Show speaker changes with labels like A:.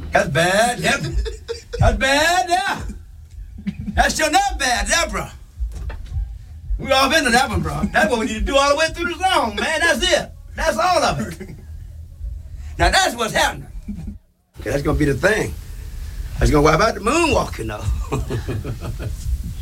A: That's bad. Yep. That's bad, yeah. That's still not bad, yeah, bro. We all been to that one, bro. That's what we need to do all the way through the song, man. That's it. That's all of it. Now that's what's happening. Okay, that's gonna be the thing. That's gonna wipe out the moonwalking, though.